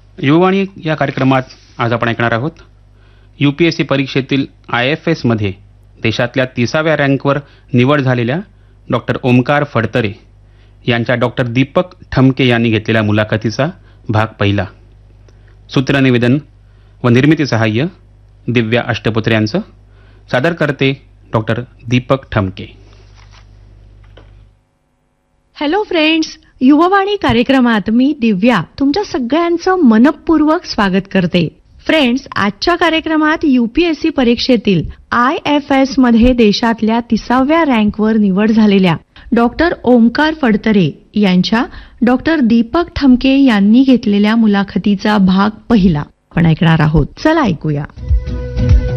युववाणी या कार्यक्रमात आज आपण ऐकणार आहोत UPSC परीक्षेतील IFS मध्ये देशातल्या 30व्या रँकवर निवड झालेल्या डॉक्टर ओमकार फडतरे यांच्या डॉक्टर दीपक ठमके यांनी घेतलेल्या मुलाखतीचा भाग पहिला. सूत्रनिवेदन व निर्मिती सहाय्य दिव्या अष्टपुत्रे यांचं. सादर करते doctor Deepak Thamke. Hello friends, Yuvvani कार्यक्रमात मी दिव्या तुमच्या सगळ्यांचं मनपूर्वक स्वागत करते. फ्रेंड्स, आजच्या कार्यक्रमात UPSC परीक्षेतील IFS मध्ये देशातल्या 30व्या रँकवर निवड झालेल्या डॉक्टर ओमकार फडतरे यांच्या डॉक्टर दीपक ठमके यांनी घेतलेल्या मुलाखतीचा भाग पहिला आपण ऐकणार आहोत. चला ऐकूया.